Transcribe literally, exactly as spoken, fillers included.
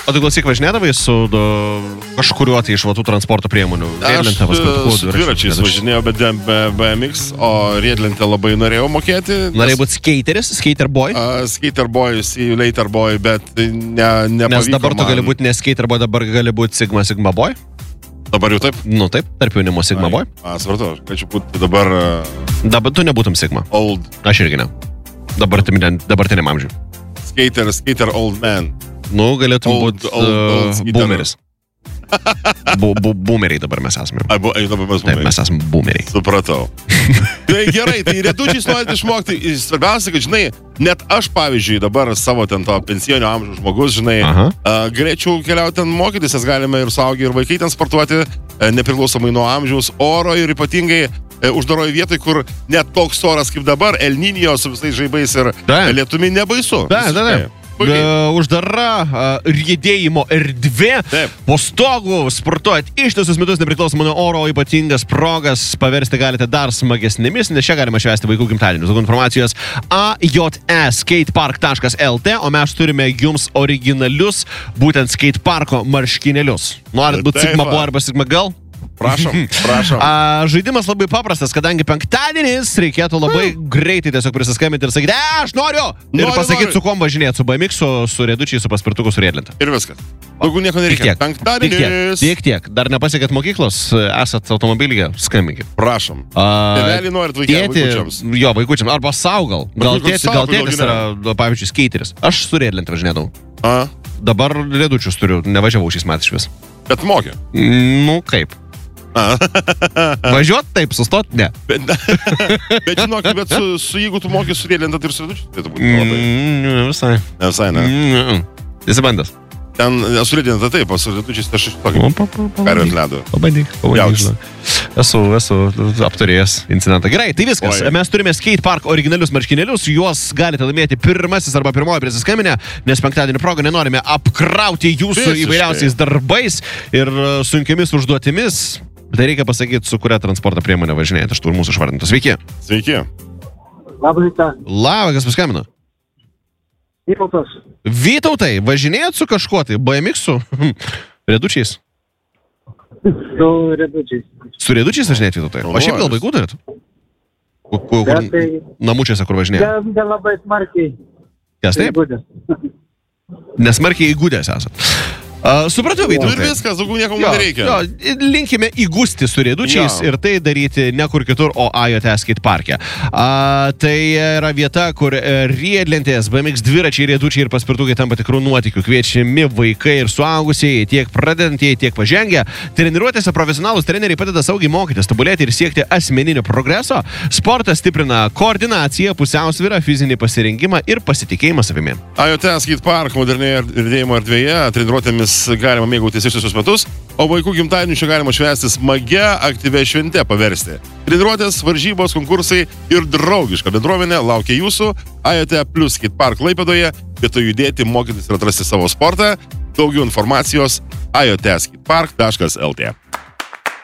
O tu klausyk važinėdavai su do, kažkuriuo tai iš vatų transporto priemonių? Aš su dviračiais važinėjau, bet be B M X, o riedlentę labai norėjau mokėti. Norėjai būti skateris, skater boy? Uh, skater boy, see you later boy, bet ne, nepavyko. Nes dabar tu man. gali būti ne skater boy, dabar gali būti Sigma Sigma boy? Dabar jau taip? Nu taip, tarp jaunimo Sigma boy. A, svartu, aš galėčiau būti dabar... Uh, dabar tu nebūtum Sigma. Old. Aš irgi ne. Dabartiniam amžiui. Skater, skater old man. Nu, galėtum būti uh, boomeris. Bu, bu, boomeriai dabar mes esame. A, bu, ai, dabar mes Taip, mes esame boomeriai. Supratau. Tai gerai, tai riedučiais norite išmokti. Svarbiausia, kad, žinai, net aš, pavyzdžiui, dabar savo ten to pensinio amžiaus žmogus, žinai, uh, galėčiau keliauti ten mokytis, nes galime ir suaugę, ir vaikai ten sportuoti, nepriklausomai nuo amžiaus, oro ir ypatingai uždaroje vietoje, kur net toks oras kaip dabar, El Niño su visais žaibais ir lietumi nebaisu. Da, da, da. Uh, uždara uh, riedėjimo erdvė. Taip. Po stogu sportuojat ištisus metus nepriklausomai nuo oro, ypatingas progas paversti galite dar smagesnėmis, nes čia galima švęsti vaikų gimtadienius. Daug informacijos a j e skatepark taškas l t, o mes turime jums originalius būtent skateparko marškinėlius. Norit būti Sigma Boy arba Sigma Girl? Prašom, prašom. A, žaidimas labai paprastas, kadangi penktadienis reikėtų labai mm. greitai tiesiog prisiskambinti ir sakyti, e, aš noriu! Ir noriu, pasakyti, noriu. Su kuom važinėti, su B M X, su, su riedučiai, su paspirtuku, su riedlente. Ir viskas. Daugiau nieko nereikia. Tiek, penktadienis. Tiek, tiek, tiek, tiek. Dar nepasiekėt mokyklos, esat automobilyje, skambinkit. Prašom. Tėvelį norit vaikiam, vaikučiams. Jo, vaikučiams. Arba sau gal. Gal tėtis, gal tėtis yra, pavyzdžiui, skateris. Aš su riedlente važinėdavau. A? Dabar riedučius turiu, nevažiavau šiais metais vis. Bet mokė. Nu, kaip? Važiuot taip, sustot, ne. Bet, bet žinok, bet su, su, jeigu tu moki su riedlente, tai ir su riedučiu turėtų būti labai. Mm, ne visai. Ne visai, ne. Mm, Esi bandęs. Ten su riedlente taip, o su riedučiais tai aš iš tokio pervent ledo. Pabandyk, pabandyk. Esu, esu apturėjęs incidentą. Gerai, tai viskas. Oi. Mes turime skatepark originalius marškinėlius, juos galite laimėti pirmasis arba pirmoji prisiskambinę, nes penktadienio progą nenorime apkrauti jūsų Visiškai. Įvairiausiais darbais ir sunkiamis užduotimis. Tai reikia pasakyti, su kuria transporto priemonė važinėjate, aš turiu mūsų išvardintų. Sveiki. Sveiki. Labą rytą. Labą, kas paskambino? Vytautas. Vytautai, važinėjat su kažkuo tai? B M X-u? Riedučiais? Su riedučiais. Su riedučiais važinėjat, Vytautai? O šiaip gal vaikų turit? Kur tai... namučiuose, kur važinėjat? Gal labai smarkiai. Kas taip? Nesmarkiai įgudęs esat. Uh, supratau, Vytautai. Ir viskas, daugiau nieko nereikia. Jo, linkime įgusti su riedučiais jo. Ir tai daryti ne kur kitur, o A J E skateparke. Uh, tai yra vieta, kur riedlentės, B M X dviračiai, riedučiai ir paspirtukai tampa tikrų nuotykių. Kviečiami vaikai ir suaugusieji, tiek pradedantieji, tiek pažengę. Treniruotėse profesionalūs treneriai padeda saugiai mokytis, tobulėti ir siekti asmeninio progreso. Sportas stiprina koordinaciją, pusiausvyrą, fizinį pasirengimą ir pasitikėjimą savimi. A J E skatepark modernėje riedėjimo erdvėje treniruotėmis galima mėgautis ištisus metus, o vaikų gimtadienį čia galima švęsti smagia, aktyvia švente paversti. Treniruotės, varžybos, konkursai ir draugiška bendruomenė laukia jūsų A J E plus skatepark Klaipėdoje, vietoj judėti, mokytis ir atrasti savo sportą. Daugiau informacijos a j e skatepark taškas l t.